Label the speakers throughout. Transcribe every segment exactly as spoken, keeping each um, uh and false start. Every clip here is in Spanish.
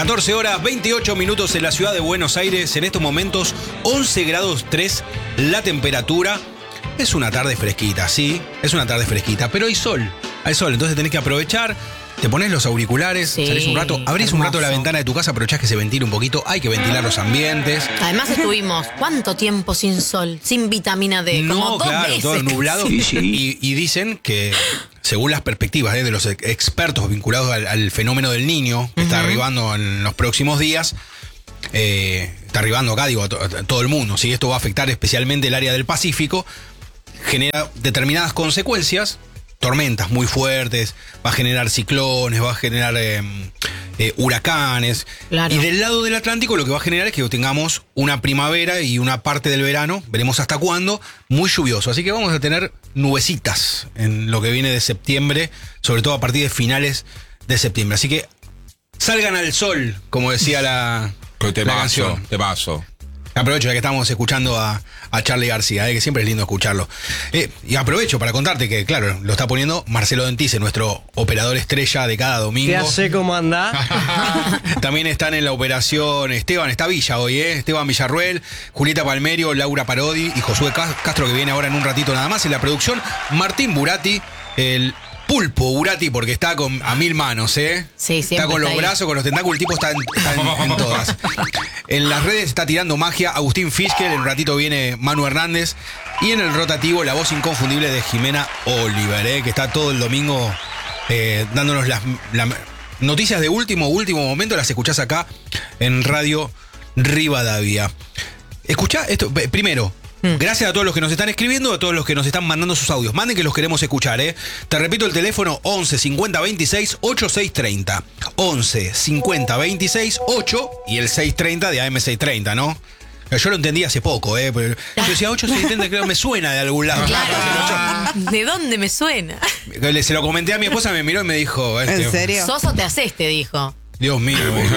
Speaker 1: catorce horas, veintiocho minutos en la ciudad de Buenos Aires. En estos momentos, once grados tres la temperatura. Es una tarde fresquita, sí, es una tarde fresquita, pero hay sol, hay sol, entonces tenés que aprovechar. Te pones los auriculares, sí, salís un rato, abrís hermoso. un rato la ventana de tu casa, aprovechás que se ventile un poquito, hay que ventilar los ambientes.
Speaker 2: Además estuvimos, ¿cuánto tiempo sin sol? Sin vitamina D,
Speaker 1: no,
Speaker 2: como dos
Speaker 1: claro,
Speaker 2: meses.
Speaker 1: todo nublado.
Speaker 3: Sí, sí.
Speaker 1: Y, y dicen que, según las perspectivas eh, de los expertos vinculados al, al fenómeno del Niño, que uh-huh. está arribando en los próximos días, eh, está arribando acá, digo, a, to, a todo el mundo, ¿sí? Esto va a afectar especialmente el área del Pacífico, genera determinadas consecuencias. Tormentas muy fuertes, va a generar ciclones, va a generar eh, eh, huracanes. Claro. Y del lado del Atlántico lo que va a generar es que tengamos una primavera y una parte del verano, veremos hasta cuándo, muy lluvioso. Así que vamos a tener nubecitas en lo que viene de septiembre, sobre todo a partir de finales de septiembre. Así que salgan al sol, como decía la,
Speaker 3: te
Speaker 1: la
Speaker 3: paso,
Speaker 1: canción.
Speaker 3: Te paso.
Speaker 1: Aprovecho ya que estamos escuchando a, a Charly García, eh, que siempre es lindo escucharlo. Eh, y aprovecho para contarte que, claro, lo está poniendo Marcelo Dentice, nuestro operador estrella de cada domingo.
Speaker 4: ¿Qué hace? ¿Cómo anda?
Speaker 1: También están en la operación Esteban, está Villa hoy, ¿eh? Esteban Villarruel, Julieta Palmerio, Laura Parodi y Josué Castro, que viene ahora en un ratito nada más. En la producción, Martín Burati, el Pulpo Burati, porque está con, a mil manos, ¿eh?
Speaker 2: Sí,
Speaker 1: está con los
Speaker 2: está
Speaker 1: brazos, con los tentáculos, el tipo está en, está en, en todas. En las redes está tirando magia Agustín Fischel, en un ratito viene Manu Hernández. Y en el rotativo, la voz inconfundible de Jimena Oliver, ¿eh? Que está todo el domingo eh, dándonos las, las noticias de último, último momento, las escuchás acá en Radio Rivadavia. Escuchá esto, primero. Gracias a todos los que nos están escribiendo, a todos los que nos están mandando sus audios. Manden que los queremos escuchar, ¿eh? Te repito el teléfono once cincuenta veintiséis ochenta y seis treinta. once cincuenta veintiséis ocho y el seiscientos treinta de A M seiscientos treinta, ¿no? Yo lo entendí hace poco, ¿eh? Pero yo decía ocho seiscientos treinta, creo que me suena de algún lado.
Speaker 2: Claro. ¿De dónde me suena?
Speaker 1: Se lo comenté a mi esposa, me miró y me dijo... Este,
Speaker 5: ¿En serio?
Speaker 2: Soso te haces, te dijo.
Speaker 1: Dios mío.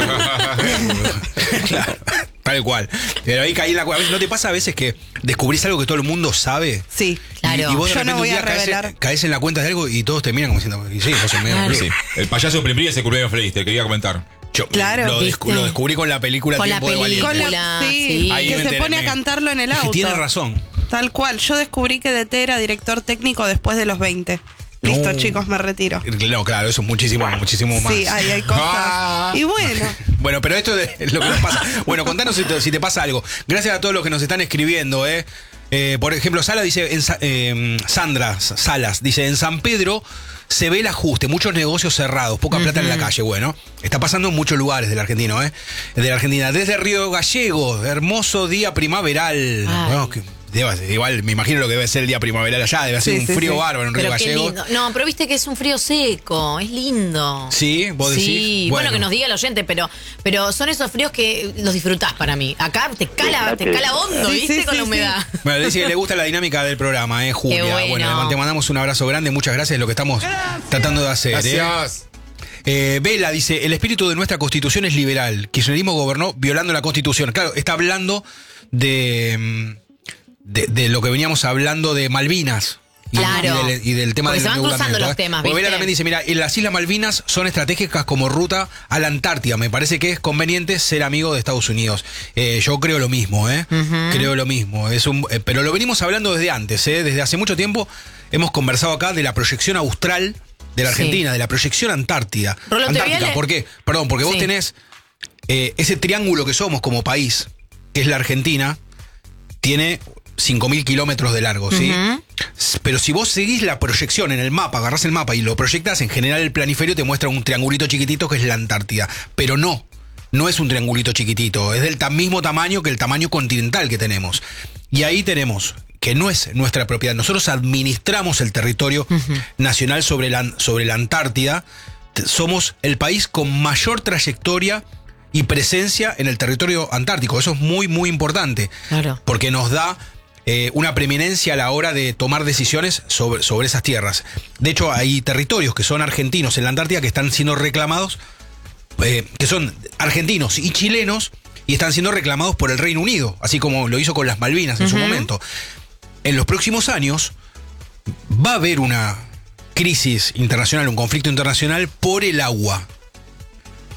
Speaker 1: Claro, tal cual. Pero ahí caí en la cueva. ¿No te pasa a veces que descubrís algo que todo el mundo sabe?
Speaker 5: Sí,
Speaker 2: claro.
Speaker 1: Y, y vos de
Speaker 5: yo
Speaker 1: repente
Speaker 5: no voy
Speaker 1: un día
Speaker 5: a revelar.
Speaker 1: Caes, caes en la cuenta de algo y todos te miran como diciendo, y sí, vos sos medio
Speaker 2: Claro.
Speaker 3: Sí. El payaso Plim ese cumpleaños feliz, te quería comentar.
Speaker 1: Yo
Speaker 5: Claro.
Speaker 1: lo, descu- lo descubrí con la película
Speaker 2: Con la
Speaker 1: Tiempo de
Speaker 2: película.
Speaker 1: Valientes.
Speaker 5: Con la- sí,
Speaker 2: Sí.
Speaker 1: Ahí
Speaker 5: que
Speaker 1: me
Speaker 5: se
Speaker 1: enteré,
Speaker 5: pone a
Speaker 1: me-
Speaker 5: cantarlo en el
Speaker 1: Es que
Speaker 5: auto.
Speaker 1: tiene razón.
Speaker 5: Tal cual. Yo descubrí que D T era director técnico después de los veinte. Listo,
Speaker 1: No.
Speaker 5: chicos, me retiro.
Speaker 1: No, claro, eso es muchísimo, muchísimo más.
Speaker 5: Sí, ahí hay cosas.
Speaker 3: Ah.
Speaker 5: Y bueno,
Speaker 1: Bueno, pero esto es lo que nos pasa. Bueno, contanos si te, si te pasa algo. Gracias a todos los que nos están escribiendo, ¿eh? Eh, por ejemplo, Sala dice, en, Sa- eh, Sandra Salas dice, en San Pedro se ve el ajuste, muchos negocios cerrados, poca plata uh-huh. en la calle. Bueno, está pasando en muchos lugares del argentino, ¿eh? De la Argentina. Desde Río Gallegos, hermoso día primaveral. Bueno, que, igual me imagino lo que debe ser el día primaveral allá, debe ser
Speaker 5: Sí,
Speaker 1: un
Speaker 5: sí,
Speaker 1: frío
Speaker 5: sí.
Speaker 1: bárbaro en Río
Speaker 2: Pero qué
Speaker 1: Gallegos.
Speaker 2: lindo. No, pero viste que es un frío seco, es lindo.
Speaker 1: Sí, vos decís.
Speaker 2: Sí, bueno, que nos diga el oyente, pero, pero son esos fríos que los disfrutás para mí. Acá te cala, te cala hondo,
Speaker 5: Sí,
Speaker 2: ¿viste?
Speaker 5: sí,
Speaker 2: Con
Speaker 5: sí,
Speaker 2: la humedad.
Speaker 1: Bueno, dice que le gusta la dinámica del programa, ¿eh, Julia?
Speaker 2: Qué bueno.
Speaker 1: Bueno, te mandamos un abrazo grande, muchas gracias, es lo que estamos gracias. tratando de hacer.
Speaker 3: Gracias.
Speaker 1: ¿eh? Eh, Vela dice, el espíritu de nuestra constitución es liberal. Kirchnerismo gobernó violando la constitución. Claro, está hablando de, de, de lo que veníamos hablando de Malvinas. Y,
Speaker 2: Claro.
Speaker 1: y, del, y del tema
Speaker 2: Porque
Speaker 1: del
Speaker 2: se van cruzando
Speaker 1: endeudamiento,
Speaker 2: los
Speaker 1: ¿eh?
Speaker 2: temas,
Speaker 1: Porque Vela
Speaker 2: ¿viste?
Speaker 1: también dice, mira, en las Islas Malvinas son estratégicas como ruta a la Antártida. Me parece que es conveniente ser amigo de Estados Unidos. Eh, yo creo lo mismo, ¿eh? Uh-huh. Creo lo mismo. Es un, eh, pero lo venimos hablando desde antes, ¿eh? Desde hace mucho tiempo hemos conversado acá de la proyección austral de la Argentina, sí. de la proyección antártida.
Speaker 2: Rolo,
Speaker 1: Antártica. ¿Por qué? Perdón, porque sí. vos tenés eh, ese triángulo que somos como país, que es la Argentina, tiene cinco mil kilómetros de largo, ¿sí? Uh-huh. Pero si vos seguís la proyección en el mapa, agarrás el mapa y lo proyectás, en general el planiferio te muestra un triangulito chiquitito que es la Antártida. Pero no, no es un triangulito chiquitito, es del mismo tamaño que el tamaño continental que tenemos. Y ahí tenemos que no es nuestra propiedad. Nosotros administramos el territorio uh-huh. nacional sobre la, sobre la Antártida. Somos el país con mayor trayectoria y presencia en el territorio antártico. Eso es muy, muy importante.
Speaker 2: Claro.
Speaker 1: Porque nos da eh, una preeminencia a la hora de tomar decisiones sobre, sobre esas tierras. De hecho, hay territorios que son argentinos en la Antártida que están siendo reclamados, eh, que son argentinos y chilenos, y están siendo reclamados por el Reino Unido, así como lo hizo con las Malvinas en uh-huh. su momento. En los próximos años va a haber una crisis internacional, un conflicto internacional por el agua.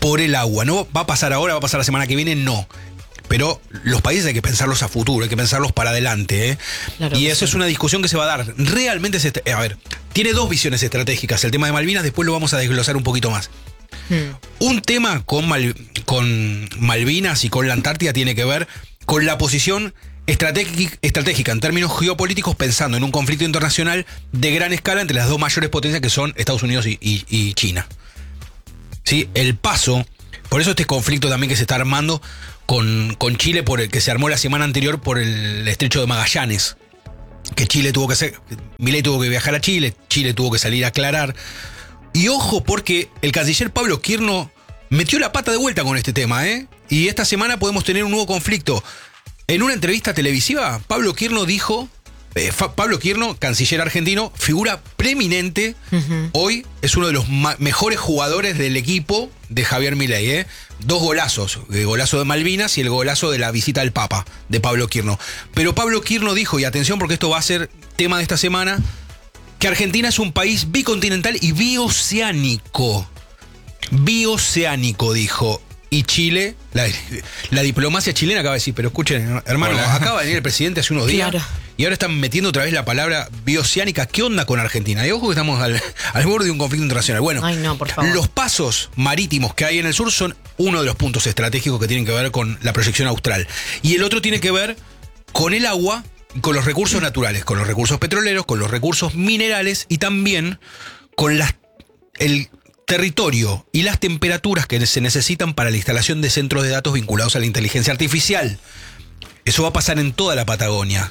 Speaker 1: por el agua. No va a pasar ahora, va a pasar la semana que viene, no. Pero los países hay que pensarlos a futuro, hay que pensarlos para adelante. ¿eh? Claro y eso sí. Es una discusión que se va a dar. Realmente, se, a ver, tiene dos visiones estratégicas. El tema de Malvinas, después lo vamos a desglosar un poquito más. Hmm. Un tema con, Mal, con Malvinas y con la Antártida tiene que ver con la posición estratégica, estratégica en términos geopolíticos, pensando en un conflicto internacional de gran escala entre las dos mayores potencias que son Estados Unidos y, y, y China. ¿Sí? El paso, por eso este conflicto también que se está armando Con, con Chile, por el que se armó la semana anterior por el estrecho de Magallanes, que Chile tuvo que hacer, Milei tuvo que viajar a Chile, Chile tuvo que salir a aclarar. Y ojo, porque el canciller Pablo Quirno metió la pata de vuelta con este tema, ¿eh? Y esta semana podemos tener un nuevo conflicto. En una entrevista televisiva, Pablo Quirno dijo, eh, Pablo Quirno, canciller argentino, figura preeminente, uh-huh. hoy es uno de los ma- mejores jugadores del equipo de Javier Milei, ¿eh? Dos golazos, el golazo de Malvinas y el golazo de la visita al Papa, de Pablo Quirno. Pero Pablo Quirno dijo, y atención porque esto va a ser tema de esta semana, que Argentina es un país bicontinental y bioceánico. Bioceánico, dijo. Y Chile, la, la diplomacia chilena acaba de decir, pero escuchen, hermano, Hola. acaba de venir el presidente hace unos días. Claro. Y ahora están metiendo otra vez la palabra bioceánica. ¿Qué onda con Argentina? Y ojo que estamos al, al borde de un conflicto internacional. Bueno,
Speaker 2: Ay, no, por favor.
Speaker 1: Los pasos marítimos que hay en el sur son uno de los puntos estratégicos que tienen que ver con la proyección austral. Y el otro tiene que ver con el agua, con los recursos naturales, con los recursos petroleros, con los recursos minerales y también con las, el territorio y las temperaturas que se necesitan para la instalación de centros de datos vinculados a la inteligencia artificial. Eso va a pasar en toda la Patagonia.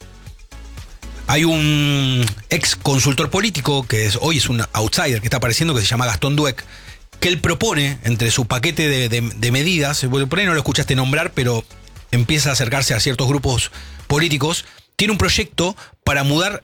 Speaker 1: Hay un ex consultor político que es, hoy es un outsider que está apareciendo, que se llama Gastón Dueck, que él propone entre su paquete de, de, de medidas, por ahí no lo escuchaste nombrar, pero empieza a acercarse a ciertos grupos políticos, tiene un proyecto para mudar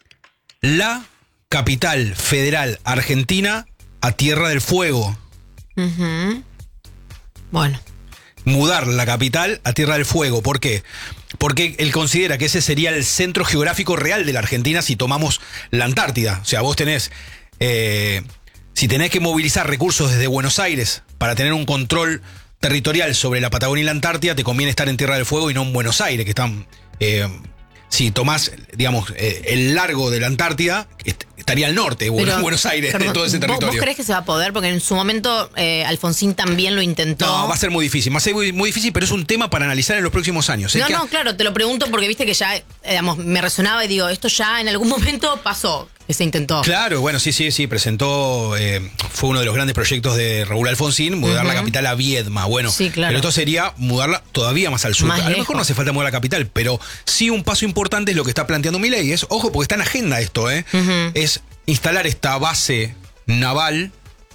Speaker 1: la capital federal argentina a Tierra del Fuego.
Speaker 2: Uh-huh. Bueno.
Speaker 1: Mudar la capital a Tierra del Fuego. ¿Por qué? Porque él considera que ese sería el centro geográfico real de la Argentina si tomamos la Antártida. O sea, vos tenés, eh, si tenés que movilizar recursos desde Buenos Aires para tener un control territorial sobre la Patagonia y la Antártida, te conviene estar en Tierra del Fuego y no en Buenos Aires, que están... Eh, si tomás, digamos, eh, el largo de la Antártida, est- estaría al norte, Pero, Buenos Aires, perdón, de todo ese territorio.
Speaker 2: ¿Vos, ¿Vos crees que se va a poder? Porque en su momento eh, Alfonsín también lo intentó.
Speaker 1: No, va a ser muy difícil, va a ser muy, muy difícil, pero es un tema para analizar en los próximos años.
Speaker 2: No,
Speaker 1: que
Speaker 2: no,
Speaker 1: ha...
Speaker 2: claro, te lo pregunto porque viste que ya, eh, digamos, me resonaba y digo, esto ya en algún momento pasó, que se intentó.
Speaker 1: Claro, bueno, sí, sí, sí, presentó, eh, fue uno de los grandes proyectos de Raúl Alfonsín, mudar uh-huh. la capital a Viedma. Bueno,
Speaker 2: sí, claro.
Speaker 1: Pero esto sería mudarla todavía más al sur.
Speaker 2: Más
Speaker 1: a lo
Speaker 2: lejos.
Speaker 1: mejor no hace falta mudar la capital, pero sí un paso importante es lo que está planteando Milei. Es, ojo, porque está en agenda esto, ¿eh? Uh-huh. Es instalar esta base naval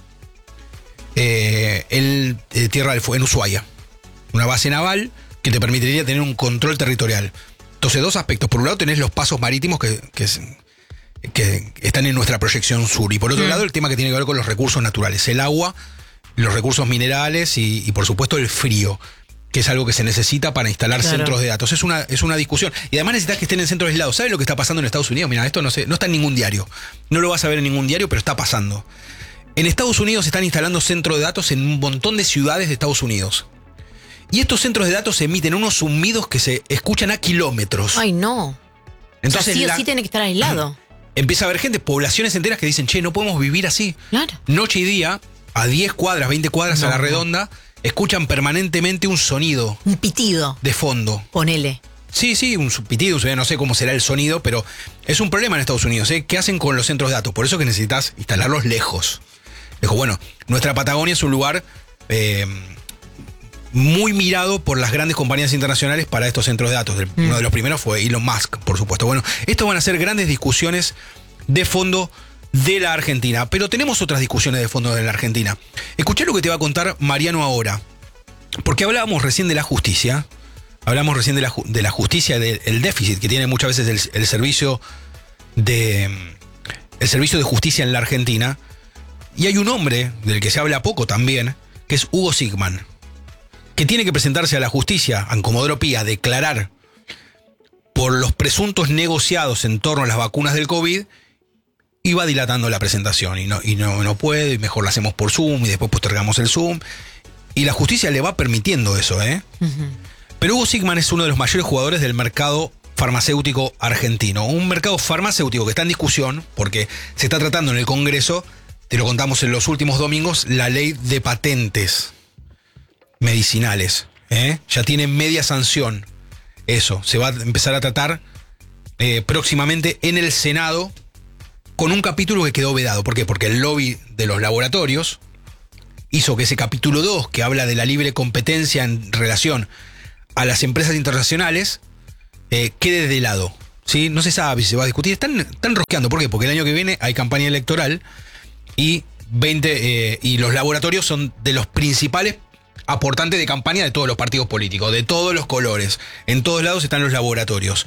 Speaker 1: eh, en eh, Tierra del Fuego, en Ushuaia. Una base naval que te permitiría tener un control territorial. Entonces, dos aspectos. Por un lado, tenés los pasos marítimos que, que, que están en nuestra proyección sur. Y por otro uh-huh. lado, el tema que tiene que ver con los recursos naturales. El agua, los recursos minerales y, y por supuesto, el frío, que es algo que se necesita para instalar claro. centros de datos. Es una, es una discusión. Y además necesitas que estén en centros aislados. ¿Sabes lo que está pasando en Estados Unidos? Mira, esto no sé, no está en ningún diario. No lo vas a ver en ningún diario, pero está pasando. En Estados Unidos se están instalando centros de datos en un montón de ciudades de Estados Unidos. Y estos centros de datos emiten unos zumbidos que se escuchan a kilómetros.
Speaker 2: Ay, no.
Speaker 1: Entonces,
Speaker 2: o sea, sí
Speaker 1: la,
Speaker 2: o sí tiene que estar aislado.
Speaker 1: Empieza a haber gente, poblaciones enteras que dicen, che, no podemos vivir así.
Speaker 2: Claro.
Speaker 1: Noche y día, a diez cuadras, veinte cuadras no, a la redonda, escuchan permanentemente un sonido.
Speaker 2: Un pitido.
Speaker 1: De fondo.
Speaker 2: Ponele.
Speaker 1: Sí, sí, un pitido, no sé cómo será el sonido, pero es un problema en Estados Unidos, ¿eh? ¿Qué hacen con los centros de datos? Por eso que necesitas instalarlos lejos. Dijo, bueno, nuestra Patagonia es un lugar eh, muy mirado por las grandes compañías internacionales para estos centros de datos. Mm. Uno de los primeros fue Elon Musk, por supuesto. Bueno, estos van a ser grandes discusiones de fondo de la Argentina, pero tenemos otras discusiones de fondo de la Argentina. Escuchá lo que te va a contar Mariano ahora, porque hablábamos recién de la justicia, hablamos recién de la, de la justicia, del déficit que tiene muchas veces el, el servicio de el servicio de justicia en la Argentina, y hay un hombre del que se habla poco también, que es Hugo Sigman, que tiene que presentarse a la justicia, a Comodoro Pi, a declarar por los presuntos negociados en torno a las vacunas del COVID. Y va dilatando la presentación y no, y no, no puede, y mejor la hacemos por Zoom y después postergamos el Zoom. y la justicia le va permitiendo eso, ¿eh? Uh-huh. Pero Hugo Sigman es uno de los mayores jugadores del mercado farmacéutico argentino. Un mercado farmacéutico que está en discusión porque se está tratando en el Congreso, te lo contamos en los últimos domingos, la ley de patentes medicinales. ¿eh? Ya tiene media sanción. Eso, se va a empezar a tratar eh, próximamente en el Senado con un capítulo que quedó vedado. ¿Por qué? Porque el lobby de los laboratorios hizo que ese capítulo dos, que habla de la libre competencia en relación a las empresas internacionales, eh, quede de lado. ¿sí? No se sabe si se va a discutir. Están, están rosqueando. ¿Por qué? Porque el año que viene hay campaña electoral y, veinte, eh, y los laboratorios son de los principales aportantes de campaña de todos los partidos políticos, de todos los colores. En todos lados están los laboratorios.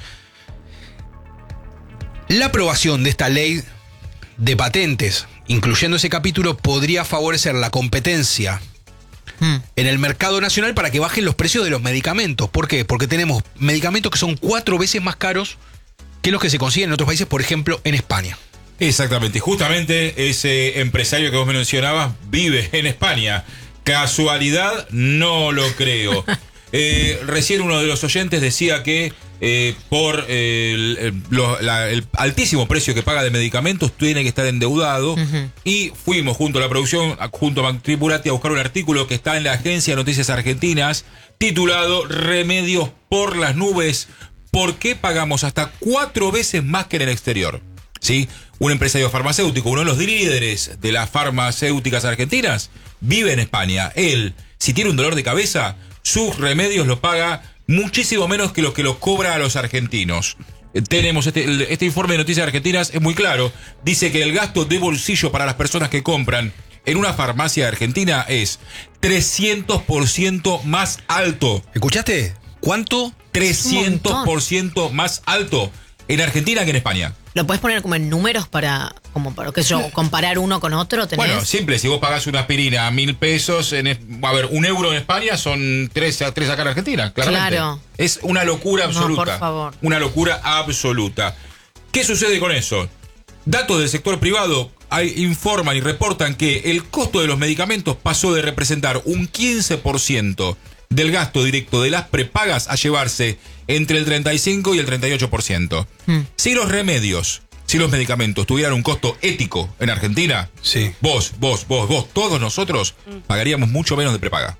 Speaker 1: La aprobación de esta ley de patentes, incluyendo ese capítulo, podría favorecer la competencia Hmm. en el mercado nacional para que bajen los precios de los medicamentos. ¿Por qué? Porque tenemos medicamentos que son cuatro veces más caros que los que se consiguen en otros países, por ejemplo, en España.
Speaker 3: Exactamente, justamente ese empresario que vos me mencionabas vive en España. ¿Casualidad? No lo creo. Eh, recién uno de los oyentes decía que eh, por eh, el, el, lo, la, el altísimo precio que paga de medicamentos tiene que estar endeudado. Uh-huh. Y fuimos junto a la producción, junto a Tripurati, a buscar un artículo que está en la Agencia de Noticias Argentinas titulado Remedios por las nubes. ¿Por qué pagamos hasta cuatro veces más que en el exterior? ¿Sí? Un empresario farmacéutico, uno de los líderes de las farmacéuticas argentinas, vive en España. Él, si tiene un dolor de cabeza, sus remedios los paga muchísimo menos que los que los cobra a los argentinos. Tenemos este, este informe de Noticias Argentinas, es muy claro. Dice que el gasto de bolsillo para las personas que compran en una farmacia argentina es trescientos por ciento más alto.
Speaker 1: ¿Escuchaste? ¿Cuánto?
Speaker 3: trescientos por ciento más alto en Argentina que en España.
Speaker 2: ¿Lo puedes poner como en números para, como para qué sé yo, comparar uno con otro? ¿Tenés?
Speaker 3: Bueno, simple, si vos pagás una aspirina a mil pesos, en, a ver, un euro en España son tres, tres acá en Argentina, claramente. Claro. Es una locura absoluta.
Speaker 2: No, por favor.
Speaker 3: Una locura absoluta. ¿Qué sucede con eso? Datos del sector privado hay, informan y reportan que el costo de los medicamentos pasó de representar un quince por ciento del gasto directo de las prepagas a llevarse entre el treinta y cinco y el treinta y ocho por ciento. Hmm. Si los remedios, si los medicamentos tuvieran un costo ético en Argentina,
Speaker 1: sí.
Speaker 3: vos, vos, vos, vos, todos nosotros pagaríamos mucho menos de prepaga.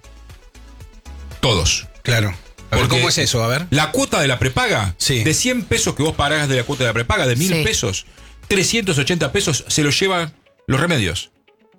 Speaker 3: Todos.
Speaker 1: Claro. A ver, ¿cómo es eso? A ver.
Speaker 3: La cuota de la prepaga,
Speaker 1: sí.
Speaker 3: de cien pesos que vos pagás de la cuota de la prepaga, de mil sí. pesos, trescientos ochenta pesos se los llevan los remedios.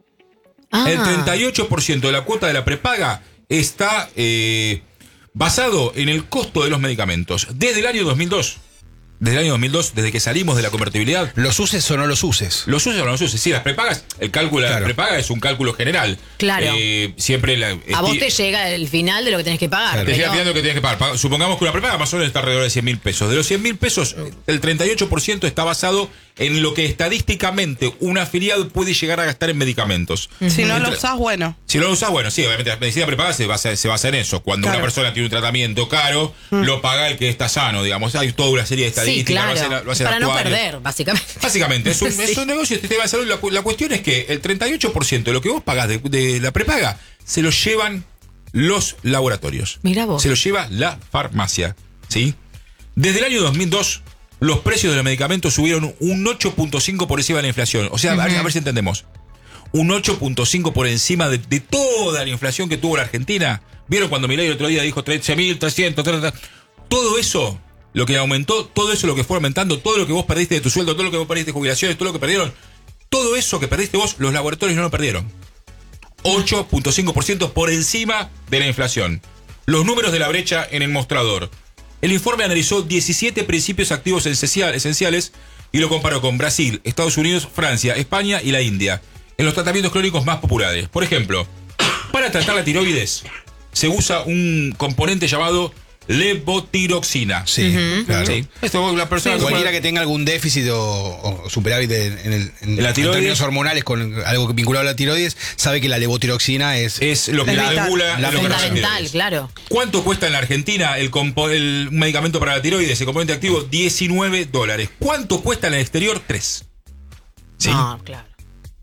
Speaker 3: Ah. El treinta y ocho por ciento de la cuota de la prepaga está eh, basado en el costo de los medicamentos. Desde el año dos mil dos. Desde el año dos mil dos, desde que salimos de la convertibilidad.
Speaker 1: ¿Los uses o no los uses?
Speaker 3: Los uses o no los uses. Sí, las prepagas, el cálculo de claro. la prepaga es un cálculo general.
Speaker 2: Claro.
Speaker 3: Eh, siempre la,
Speaker 2: a vos te llega el final de lo que tenés que pagar.
Speaker 3: Claro. Te
Speaker 2: pero...
Speaker 3: llega el final de lo que tenés que pagar. Supongamos que una prepaga más o menos está alrededor de cien mil pesos. De los cien mil pesos, el treinta y ocho por ciento está basado en lo que estadísticamente un afiliado puede llegar a gastar en medicamentos.
Speaker 5: Si no Entre, lo usás, bueno.
Speaker 3: Si no lo usás, bueno, sí, obviamente la medicina prepaga se basa, se basa en eso. Cuando claro. una persona tiene un tratamiento caro, mm. lo paga el que está sano, digamos. Hay toda una serie de estadísticas.
Speaker 2: Sí, claro.
Speaker 3: lo hacen, lo hacen
Speaker 2: Para
Speaker 3: actuarios.
Speaker 2: no perder, básicamente.
Speaker 3: Básicamente, es un, sí. es un negocio de sistema de salud. La, la cuestión es que el treinta y ocho por ciento de lo que vos pagás de, de la prepaga se lo llevan los laboratorios.
Speaker 2: Mirá vos.
Speaker 3: Se lo lleva la farmacia, ¿sí? Desde el año dos mil dos, los precios de los medicamentos subieron un ocho punto cinco por encima de la inflación. O sea, uh-huh. a, ver, a ver si entendemos. Un ocho punto cinco por encima de, de toda la inflación que tuvo la Argentina. ¿Vieron cuando Milei el otro día dijo trece mil trescientos? Todo eso, lo que aumentó, todo eso lo que fue aumentando, todo lo que vos perdiste de tu sueldo, todo lo que vos perdiste de jubilaciones, todo lo que perdieron, todo eso que perdiste vos, los laboratorios no lo perdieron. ocho punto cinco por ciento por encima de la inflación. Los números de la brecha en el mostrador. El informe analizó diecisiete principios activos esenciales y lo comparó con Brasil, Estados Unidos, Francia, España y la India en los tratamientos crónicos más populares. Por ejemplo, para tratar la tiroides se usa un componente llamado levotiroxina.
Speaker 1: Sí, uh-huh. claro. ¿Sí?
Speaker 3: Esto, la persona
Speaker 1: sí, cualquiera que tenga algún déficit o, o superávit en, en, el, en,
Speaker 3: la
Speaker 1: en términos hormonales con algo vinculado a la tiroides, sabe que la levotiroxina es,
Speaker 3: es lo que
Speaker 1: la,
Speaker 3: regula
Speaker 2: la
Speaker 3: lo
Speaker 2: fundamental, claro.
Speaker 3: ¿Cuánto cuesta en la Argentina el, compo, el medicamento para la tiroides, el componente activo? diecinueve dólares. ¿Cuánto cuesta en el exterior? tres. ¿Sí?
Speaker 2: No, claro.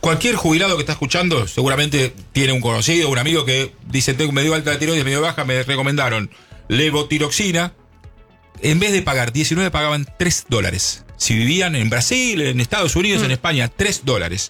Speaker 3: Cualquier jubilado que está escuchando seguramente tiene un conocido, un amigo que dice, tengo medio alta la tiroides, medio baja, me recomendaron levotiroxina. En vez de pagar diecinueve, pagaban tres dólares. Si vivían en Brasil, en Estados Unidos, mm. en España, tres dólares.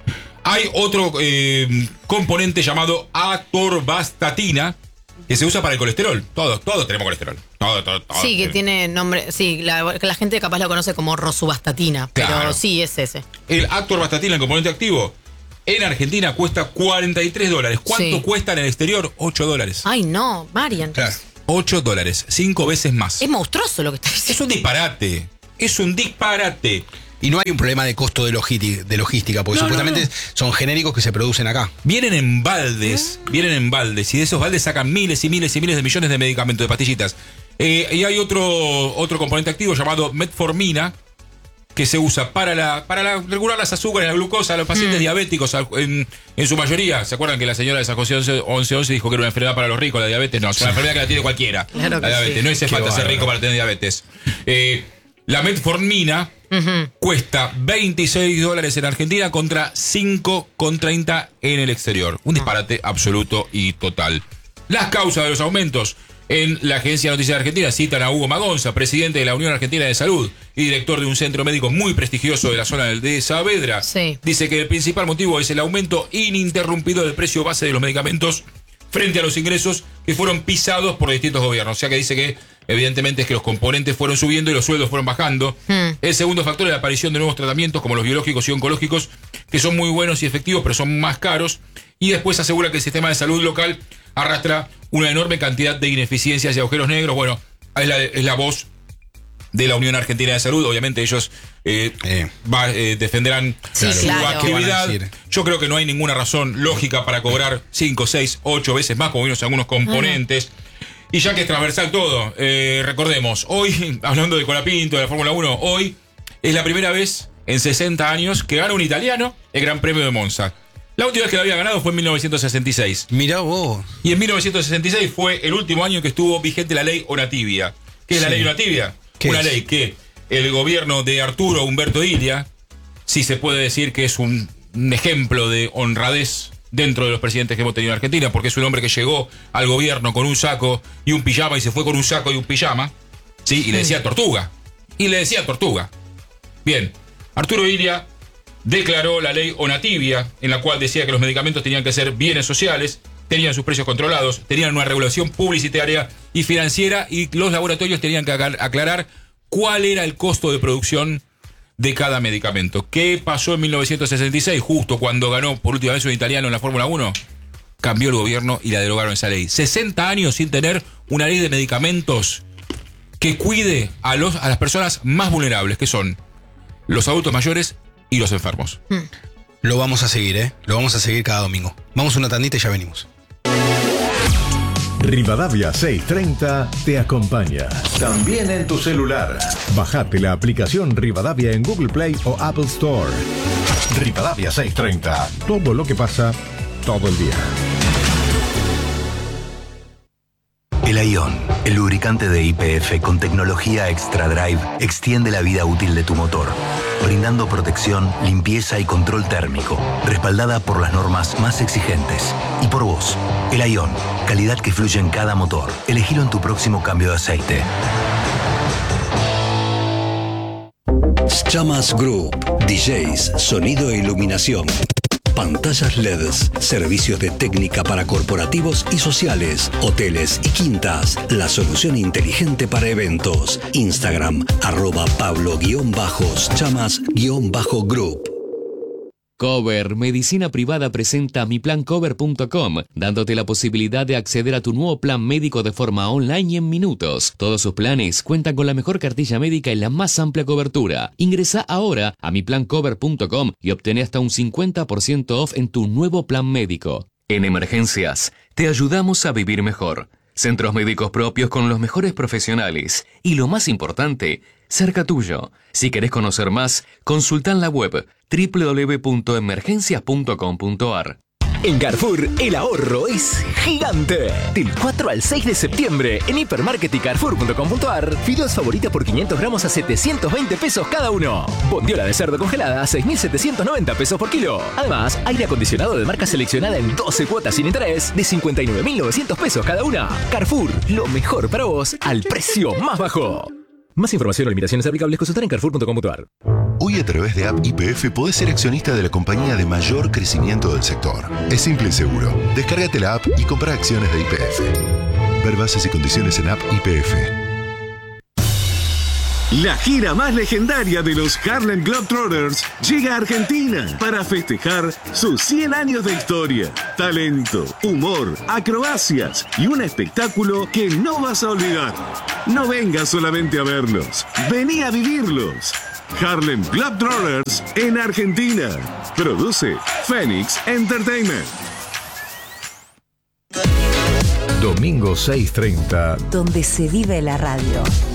Speaker 3: Hay otro eh, componente llamado atorvastatina, que se usa para el colesterol. Todos, todos tenemos colesterol. Todo, todo, todo.
Speaker 2: Sí, que tiene nombre. Sí, la, que la gente capaz lo conoce como rosuvastatina. Claro. Pero sí, es ese.
Speaker 3: El atorvastatina, el componente activo, en Argentina cuesta cuarenta y tres dólares. ¿Cuánto sí. cuesta en el exterior? ocho dólares.
Speaker 2: Ay, no, Marian.
Speaker 3: Claro. ocho dólares. cinco veces más.
Speaker 2: Es monstruoso lo que está diciendo.
Speaker 3: Es un disparate. Es un disparate.
Speaker 1: Y no hay un problema de costo de, logística, de logística, porque no, supuestamente no, no. son genéricos que se producen acá.
Speaker 3: Vienen en baldes, ¿Eh? vienen en baldes, y de esos baldes sacan miles y miles y miles de millones de medicamentos, de pastillitas. Eh, y hay otro, otro componente activo llamado metformina, que se usa para la para la, regular las azúcares, la glucosa a los pacientes mm. diabéticos, en, en su mayoría. ¿Se acuerdan que la señora de San José once once dijo que era una enfermedad para los ricos, la diabetes? No, es una enfermedad que la tiene cualquiera.
Speaker 2: Claro
Speaker 3: la diabetes,
Speaker 2: sí.
Speaker 3: no hace falta ser rico para tener diabetes. Eh, la metformina uh-huh. cuesta veintiséis dólares en Argentina contra cinco con treinta en el exterior. Un disparate uh-huh. absoluto y total. Las causas de los aumentos. En la Agencia de Noticias de Argentina citan a Hugo Magonza, presidente de la Unión Argentina de Salud y director de un centro médico muy prestigioso de la zona de Saavedra.
Speaker 2: Sí.
Speaker 3: Dice que el principal motivo es el aumento ininterrumpido del precio base de los medicamentos frente a los ingresos que fueron pisados por distintos gobiernos. O sea que dice que evidentemente es que los componentes fueron subiendo y los sueldos fueron bajando. Hmm. El segundo factor es la aparición de nuevos tratamientos como los biológicos y oncológicos, que son muy buenos y efectivos, pero son más caros. Y después asegura que el sistema de salud local arrastra una enorme cantidad de ineficiencias y agujeros negros. Bueno, es la, es la voz de la Unión Argentina de Salud. Obviamente ellos eh, eh. Va, eh, defenderán
Speaker 2: sí,
Speaker 3: su
Speaker 2: claro.
Speaker 3: actividad. Yo creo que no hay ninguna razón lógica para cobrar cinco, seis, ocho veces más, como vimos en algunos componentes. Uh-huh. Y ya que es transversal todo, eh, recordemos, hoy, hablando de Colapinto, de la Fórmula uno, hoy es la primera vez en sesenta años que gana un italiano el Gran Premio de Monza. La última vez que lo había ganado fue en mil novecientos sesenta y seis.
Speaker 1: Mirá vos.
Speaker 3: Y en mil novecientos sesenta y seis fue el último año que estuvo vigente la ley Onativia. ¿Qué es sí. la ley Onativia? Una es? ley que el gobierno de Arturo Umberto Ilia, sí se puede decir que es un, un ejemplo de honradez dentro de los presidentes que hemos tenido en Argentina, porque es un hombre que llegó al gobierno con un saco y un pijama y se fue con un saco y un pijama, ¿sí? Y sí. le decía Tortuga. Y le decía Tortuga. Bien, Arturo Ilia declaró la ley Onativia, en la cual decía que los medicamentos tenían que ser bienes sociales, tenían sus precios controlados, tenían una regulación publicitaria y financiera, y los laboratorios tenían que aclarar cuál era el costo de producción de cada medicamento. ¿Qué pasó en mil novecientos sesenta y seis? Justo cuando ganó por última vez un italiano en la Fórmula uno, cambió el gobierno y la derogaron esa ley. sesenta años sin tener una ley de medicamentos que cuide a, los, a las personas más vulnerables, que son los adultos mayores y los enfermos.
Speaker 1: Hmm. Lo vamos a seguir, ¿eh? Lo vamos a seguir cada domingo. Vamos a una tandita y ya venimos.
Speaker 4: Rivadavia seiscientos treinta te acompaña. También en tu celular. Bajate la aplicación Rivadavia en Google Play o Apple Store. Rivadavia seiscientos treinta. Todo lo que pasa, todo el día.
Speaker 6: El Ion, el lubricante de Y P F con tecnología Extra Drive, extiende la vida útil de tu motor, brindando protección, limpieza y control térmico, respaldada por las normas más exigentes. Y por vos, el Ion, calidad que fluye en cada motor. Elegilo en tu próximo cambio de aceite.
Speaker 7: Chamas Group, D Js, sonido e iluminación. Pantallas L E Ds, servicios de técnica para corporativos y sociales, hoteles y quintas. La solución inteligente para eventos. Instagram, arroba Pablo-Chamas-Group.
Speaker 8: Cover, medicina privada, presenta mi plan cover punto com, dándote la posibilidad de acceder a tu nuevo plan médico de forma online y en minutos. Todos sus planes cuentan con la mejor cartilla médica y la más amplia cobertura. Ingresa ahora a mi plan cover punto com y obtén hasta un cincuenta por ciento off en tu nuevo plan médico. En emergencias, te ayudamos a vivir mejor. Centros médicos propios con los mejores profesionales. Y lo más importante, cerca tuyo. Si querés conocer más, consulta en la web doble u doble u doble u punto emergencias punto com punto a r.
Speaker 9: En Carrefour, el ahorro es gigante. Del cuatro al seis de septiembre, en hipermarket y carrefour punto com punto ar, fideos favorita por quinientos gramos a setecientos veinte pesos cada uno. Bondiola de cerdo congelada a seis mil setecientos noventa pesos por kilo. Además, aire acondicionado de marca seleccionada en doce cuotas sin interés de cincuenta y nueve mil novecientos pesos cada una. Carrefour, lo mejor para vos al precio más bajo. Más información o limitaciones aplicables consultar en carrefour punto com punto ar.
Speaker 10: Hoy a través de App Y P F podés ser accionista de la compañía de mayor crecimiento del sector. Es simple y seguro. Descárgate la app y compra acciones de Y P F. Ver bases y condiciones en App Y P F.
Speaker 11: La gira más legendaria de los Harlem Globetrotters llega a Argentina para festejar sus cien años de historia, talento, humor, acrobacias y un espectáculo que no vas a olvidar. No vengas solamente a verlos, vení a vivirlos. Harlem Globetrotters en Argentina. Produce Phoenix Entertainment.
Speaker 4: Domingo seis treinta.
Speaker 12: Donde se vive la radio.